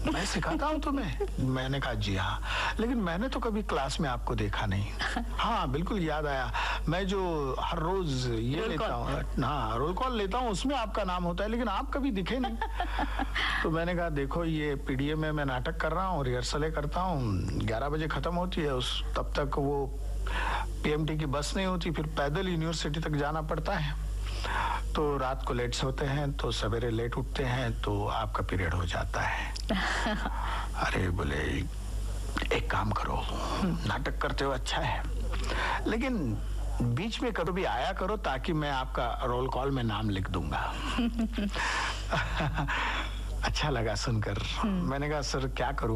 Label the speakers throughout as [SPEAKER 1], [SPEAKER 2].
[SPEAKER 1] मैं सिखाता हूँ तुम्हें? मैंने कहा जी हाँ, लेकिन मैंने तो कभी क्लास में आपको देखा नहीं। हाँ बिल्कुल याद आया, मैं जो हर रोज ये लेता हूँ, हाँ रोल कॉल लेता हूँ, उसमें आपका नाम होता है, लेकिन आप कभी दिखे नहीं। तो मैंने कहा देखो ये पीडीए में मैं नाटक कर रहा हूँ, रिहर्सलें करता हूँ, 11 बजे खत्म होती है, उस तब तक वो पीएमटी की बस नहीं होती, फिर पैदल यूनिवर्सिटी तक जाना पड़ता है। तो रात को लेट सोते हैं तो सवेरे लेट उठते हैं, तो आपका पीरियड हो जाता है। अरे बोले एक काम करो, नाटक करते हो अच्छा है, लेकिन बीच में कभी आया करो ताकि मैं आपका रोल कॉल में नाम लिख दूंगा। अच्छा लगा सुनकर। मैंने कहा सर क्या करूं,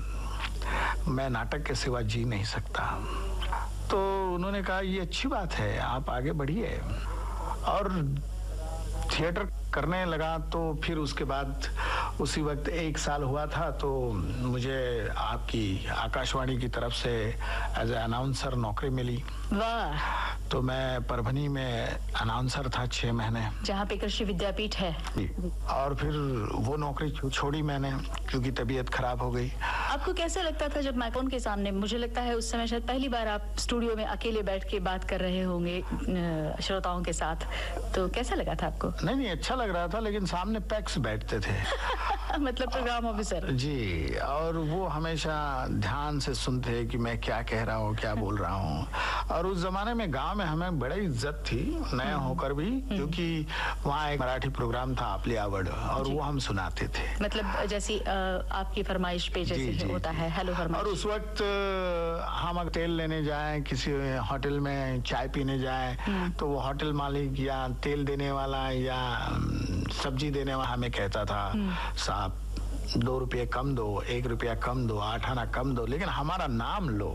[SPEAKER 1] मैं नाटक के सिवा जी नहीं सकता। तो उन्होंने कहा ये अच्छी बात है, आप आगे बढ़िए। और थिएटर करने लगा, तो फिर उसके बाद उसी वक्त 1 साल हुआ था, तो मुझे आपकी आकाशवाणी की तरफ से एज ए अनाउंसर नौकरी मिली।
[SPEAKER 2] वाह।
[SPEAKER 1] तो मैं परभनी में अनाउंसर था 6 महीने,
[SPEAKER 2] जहाँ पे कृषि विद्यापीठ है।
[SPEAKER 1] और फिर वो नौकरी छोड़ी मैंने क्योंकि तबीयत खराब हो गई।
[SPEAKER 2] आपको कैसा लगता था जब माइक्रोफोन के सामने? मुझे लगता है उस समय शायद पहली बार आप स्टूडियो में अकेले बैठ के बात कर रहे होंगे श्रोताओं के साथ, तो कैसा लगा था आपको?
[SPEAKER 1] नहीं अच्छा लग रहा था, लेकिन सामने पैक्स बैठते थे।
[SPEAKER 2] मतलब प्रोग्राम ऑफिसर
[SPEAKER 1] जी, और वो हमेशा ध्यान से सुनते कि मैं क्या कह रहा हूँ, क्या बोल रहा हूँ। और उस जमाने में गांव में हमें बड़ी इज्जत थी, नया होकर भी, क्योंकि वहाँ एक मराठी प्रोग्राम था आपली आवड़, और वो हम सुनाते थे।
[SPEAKER 2] मतलब जैसी आपकी फरमाइश पे जैसे होता है हेलो फरमाइश।
[SPEAKER 1] और उस वक्त हम तेल लेने जाएं, किसी होटल में चाय पीने जाएं, तो वो होटल मालिक या तेल देने वाला या सब्जी देने वाला हमें कहता था साहब 2 रुपये कम दो, 1 रुपया कम दो, 8 आना कम दो, लेकिन हमारा नाम लो।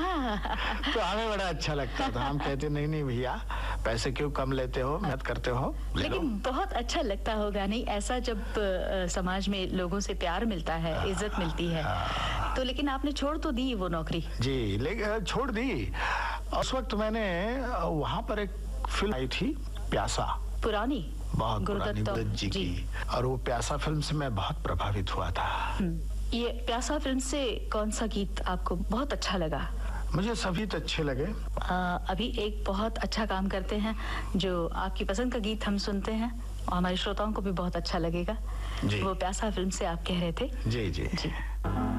[SPEAKER 1] तो हमें बड़ा अच्छा लगता था। हम कहते नहीं भैया, पैसे क्यों कम लेते हो, मेहनत करते हो,
[SPEAKER 2] लेकिन बहुत अच्छा लगता होगा नहीं ऐसा जब समाज में लोगों से प्यार मिलता है, इज्जत मिलती है। तो लेकिन आपने छोड़ तो दी वो नौकरी? जी,
[SPEAKER 1] लेकिन छोड़ दी। उस वक्त मैंने वहाँ पर एक फिल्म आई थी प्यासा,
[SPEAKER 2] पुरानी,
[SPEAKER 1] बहुत पुरानी, गुरुदत्त जी की, और वो प्यासा फिल्म से मैं बहुत प्रभावित हुआ था।
[SPEAKER 2] ये प्यासा फिल्म से कौन सा गीत आपको बहुत अच्छा लगा?
[SPEAKER 1] मुझे सभी तो अच्छे लगे।
[SPEAKER 2] अभी एक बहुत अच्छा काम करते हैं, जो आपकी पसंद का गीत हम सुनते हैं और हमारे श्रोताओं को भी बहुत अच्छा लगेगा।
[SPEAKER 1] जी।
[SPEAKER 2] वो प्यासा फिल्म से आप कह रहे थे।
[SPEAKER 1] जी।